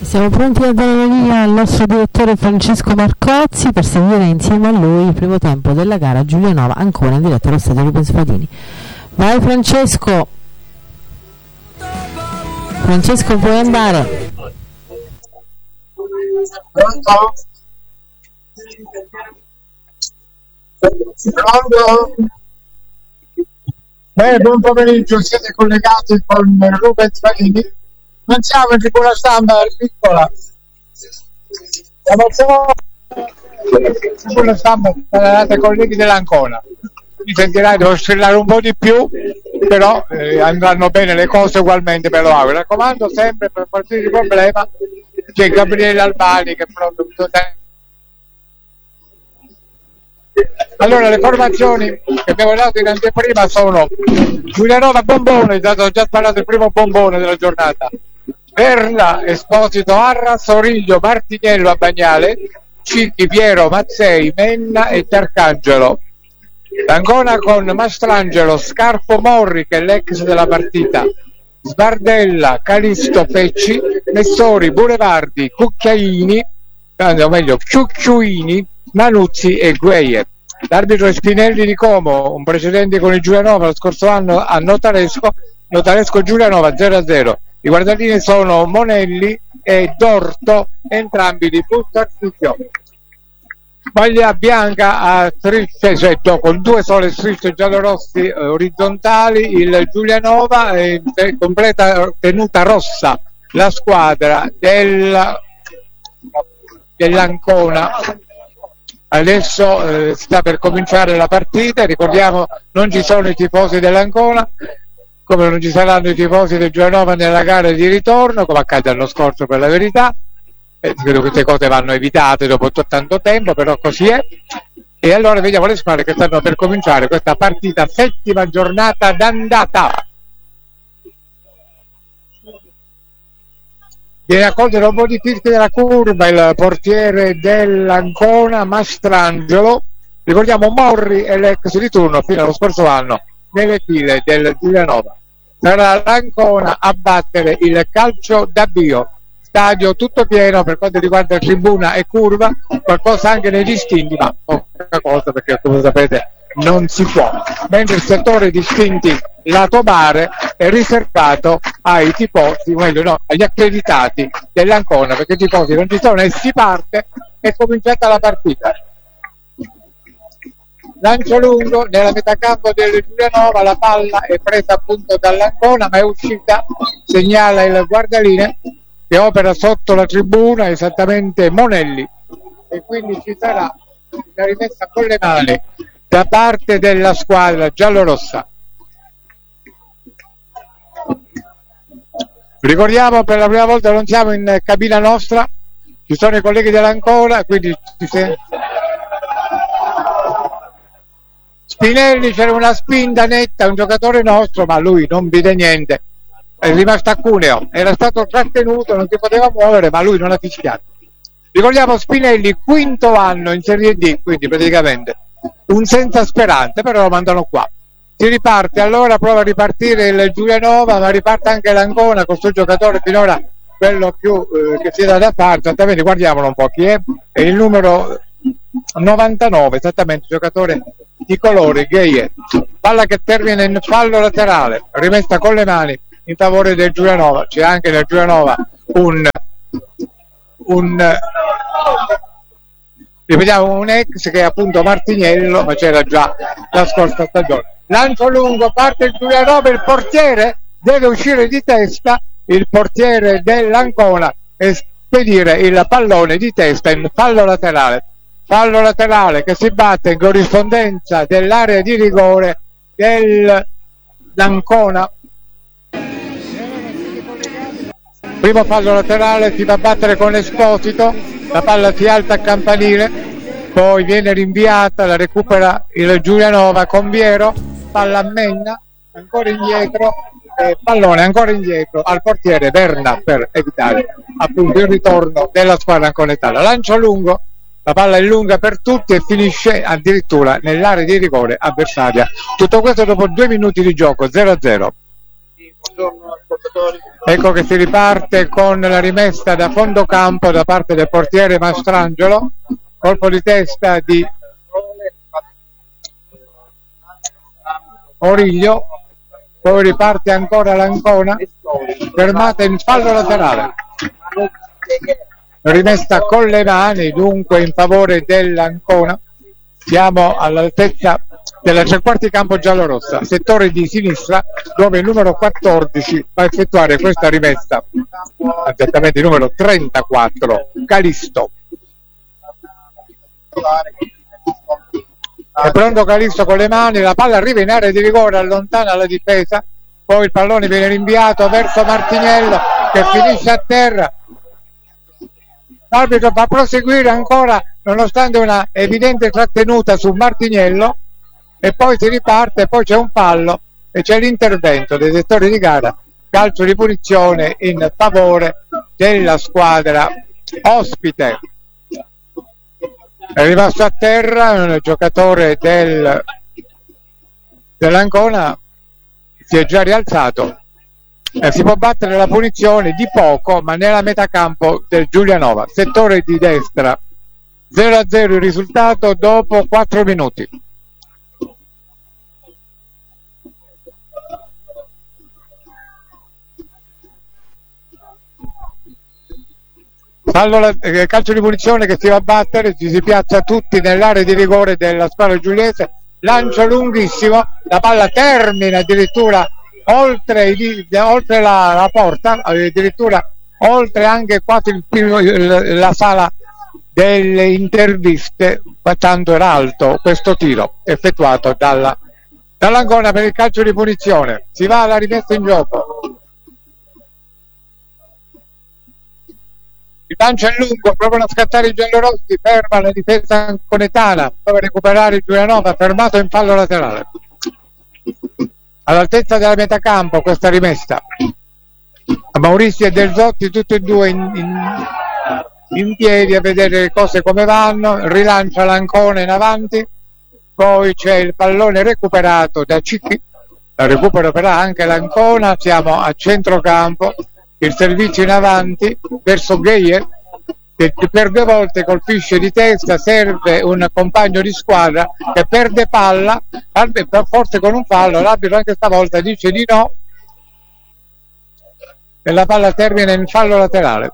Siamo pronti a dare la linea al nostro direttore Francesco Marcozzi per seguire insieme a lui il primo tempo della gara Giulianova, ancora in diretta allo stadio Rubens Fadini. Vai Francesco! Francesco, puoi andare? Pronto? Pronto? Buon pomeriggio, siete collegati con Rubens Fadini? Non siamo in tribuna stampa piccola, siamo in tribuna stampa dei colleghi dell'Ancona. Mi sentirai, devo strillare un po' di più, però andranno bene le cose ugualmente per l'Aula. Mi raccomando, sempre per qualsiasi problema c'è Gabriele Albani che è pronto tutto tempo. Allora, le formazioni che abbiamo dato in anteprima sono Giulianova Bombone, ho già sparato il primo bombone della giornata, Verna, Esposito, Arra, Soriglio, Martiniello a Bagnale, Cicchi, Piero, Mazzei, Menna e Tarcangelo. L'Ancona con Mastrangelo, Scarpo, Morri che è l'ex della partita, Sbardella, Calisto, Pecci, Messori, Bulevardi, Cucchiaini, o meglio Ciucciuini, Manuzzi e Gueye. L'arbitro è Spinelli di Como, un precedente con il Giulianova lo scorso anno a Notaresco Giulianova 0-0. I guardalini sono Monelli e Dorto, entrambi di Bussarticchio. Maglia bianca a strisce, cioè con due sole strisce giallorossi orizzontali, il Giulianova è completa tenuta rossa la squadra dell'Ancona. Adesso sta per cominciare la partita, ricordiamo non ci sono i tifosi dell'Ancona, come non ci saranno i tifosi del Giulianova nella gara di ritorno, come accade l'anno scorso per la verità. Credo che queste cose vanno evitate dopo tanto tempo, però così è. E allora vediamo le squadre che stanno per cominciare questa partita, settima giornata d'andata. Viene a cogliere un po' di fischi della curva il portiere dell'Ancona, Mastrangelo. Ricordiamo Morri è l'ex di turno fino allo scorso anno nelle file del Giulianova. Sarà l'Ancona a battere il calcio d'avvio. Stadio tutto pieno per quanto riguarda tribuna e curva, qualcosa anche nei distinti, ma poca cosa perché come sapete non si può. Mentre il settore distinti lato mare è riservato ai tifosi, o meglio no, agli accreditati dell'Ancona, perché i tifosi non ci sono e si parte, è cominciata la partita. Lancio lungo nella metà campo del Giulianova, la palla è presa appunto dall'Ancona ma è uscita, segnala il guardaline che opera sotto la tribuna, esattamente Monelli, e quindi ci sarà una rimessa con le mani da parte della squadra giallorossa. Ricordiamo, per la prima volta non siamo in cabina nostra, ci sono i colleghi dell'Ancona, quindi Spinelli, c'era una spinta netta, un giocatore nostro, ma lui non vide niente, è rimasto a Cuneo, era stato trattenuto, non si poteva muovere, ma lui non ha fischiato. Ricordiamo Spinelli, quinto anno in Serie D, quindi praticamente un senza speranza, però lo mandano qua. Si riparte, allora prova a ripartire il Giulianova, ma riparte anche l'Ancona con questo giocatore finora quello più che si dà da fare, esattamente, guardiamolo un po' chi è il numero 99, esattamente, giocatore di colore, Gueye. Palla che termina in fallo laterale, rimessa con le mani in favore del Giulianova. C'è anche nel Giulianova ripetiamo un ex che è appunto Martiniello, ma c'era già la scorsa stagione. Lancio lungo, parte il Giulianova, il portiere deve uscire di testa, il portiere dell'Ancona, e spedire il pallone di testa in fallo laterale che si batte in corrispondenza dell'area di rigore dell'Ancona. Primo fallo laterale, si va a battere con Esposito, la palla si alza a campanile, poi viene rinviata, la recupera il Giulianova con Viero, palla a Menna, ancora indietro, pallone ancora indietro al portiere Verna per evitare appunto il ritorno della squadra anconetana. Lancio lungo, la palla è lunga per tutti e finisce addirittura nell'area di rigore avversaria. Tutto questo dopo 2 minuti di gioco, 0-0. Ecco che si riparte con la rimessa da fondo campo da parte del portiere Mastrangelo, colpo di testa di Origlio, poi riparte ancora l'Ancona, fermata in fallo laterale, rimessa con le mani dunque in favore dell'Ancona. Siamo all'altezza della tre quarti campo giallorossa, settore di sinistra, dove il numero 14 va a effettuare questa rimessa, esattamente il numero 34, Calisto. È pronto Calisto con le mani, la palla arriva in area di rigore, allontana la difesa, poi il pallone viene rinviato verso Martiniello che finisce a terra. L'arbitro fa proseguire ancora nonostante una evidente trattenuta su Martiniello e poi si riparte, poi c'è un fallo e c'è l'intervento dei settori di gara, calcio di punizione in favore della squadra ospite. È rimasto a terra un giocatore dell'Ancona, si è già rialzato. Si può battere la punizione di poco, ma nella metà campo del Giulianova, settore di destra. 0-0 il risultato dopo 4 minuti. Calcio di punizione che si va a battere, ci si piazza tutti nell'area di rigore della squadra giuliese, lancio lunghissimo, la palla termina addirittura oltre la porta, addirittura oltre anche quasi la sala delle interviste, tanto era alto questo tiro effettuato dall'Ancona per il calcio di punizione. Si va alla rimessa in gioco. Il lancio è lungo, provano a scattare i giallorossi, ferma la difesa anconetana, prova a recuperare il Giulianova, fermato in fallo laterale. All'altezza della metà campo questa rimessa. Maurizio e Del Zotti tutti e due in piedi a vedere le cose come vanno, rilancia l'Ancona in avanti, poi c'è il pallone recuperato da Cicchi, la recupererà anche l'Ancona, siamo a centrocampo. Il servizio in avanti verso Geier che per 2 volte colpisce di testa, serve un compagno di squadra che perde palla, forse con un fallo, l'arbitro anche stavolta dice di no e la palla termina in fallo laterale.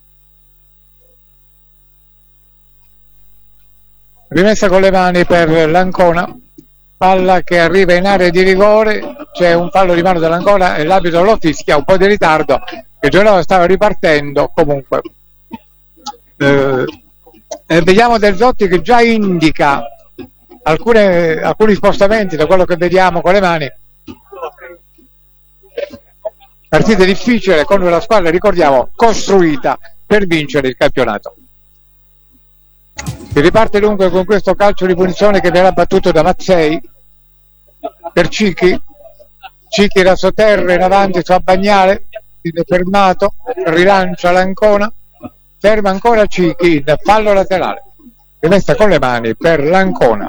Rimessa con le mani per l'Ancona, palla che arriva in area di rigore, c'è un fallo di mano dell'Ancona e l'arbitro lo fischia, un po' di ritardo, che Giulianova stava ripartendo comunque. Vediamo Del Zotti che già indica alcuni spostamenti da quello che vediamo con le mani. Partita difficile con una squadra, ricordiamo, costruita per vincere il campionato. Si riparte dunque con questo calcio di punizione che verrà battuto da Mazzei per Cicchi. Cicchi da sotterra in avanti su Abbagnale, viene fermato, rilancia l'Ancona, ferma ancora Cicchi in fallo laterale, rimessa con le mani per l'Ancona.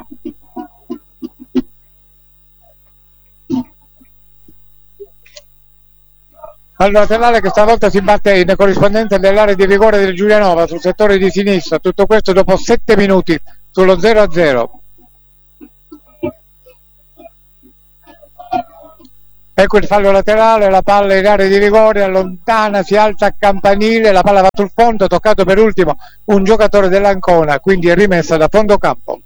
Fallo laterale che stavolta si batte in corrispondenza dell'area di rigore del Giulianova sul settore di sinistra, tutto questo dopo 7 minuti sullo 0-0. Ecco il fallo laterale, la palla in area di rigore, allontana, si alza a campanile, la palla va sul fondo, toccato per ultimo un giocatore dell'Ancona, quindi è rimessa da fondo campo.